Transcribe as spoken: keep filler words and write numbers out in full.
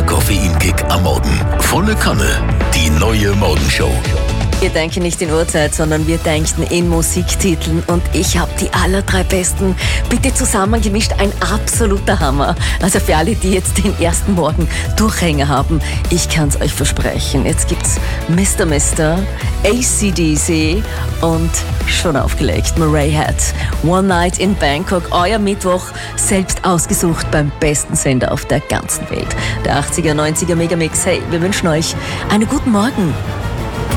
Koffeinkick am Morgen. Volle Kanne. Die neue Morgenshow. Wir denken nicht in Uhrzeit, sondern wir denken in Musiktiteln. Und ich habe die aller drei besten bitte zusammengemischt. Ein absoluter Hammer. Also für alle, die jetzt den ersten Morgen Durchhänger haben, ich kann es euch versprechen. Jetzt gibt's Mister Mister, A C D C und schon aufgelegt Murray Head. One Night in Bangkok, euer Mittwoch, selbst ausgesucht beim besten Sender auf der ganzen Welt. Der achtziger, neunziger Megamix. Hey, wir wünschen euch einen guten Morgen.